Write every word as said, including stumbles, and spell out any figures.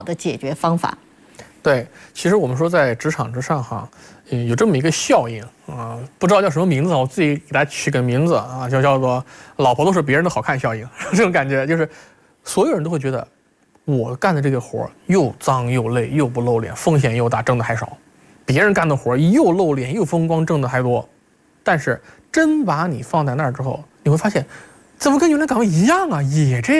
的解决方法。 对，其实我们说在职场之上哈，嗯，有这么一个效应啊、呃，不知道叫什么名字，我自己给它取个名字啊，就叫做“老婆都是别人的好看效应”。这种感觉就是，所有人都会觉得，我干的这个活又脏又累又不露脸，风险又大，挣的还少；别人干的活又露脸又风光，挣的还多。但是真把你放在那儿之后，你会发现，怎么跟原来岗位一样啊？也这。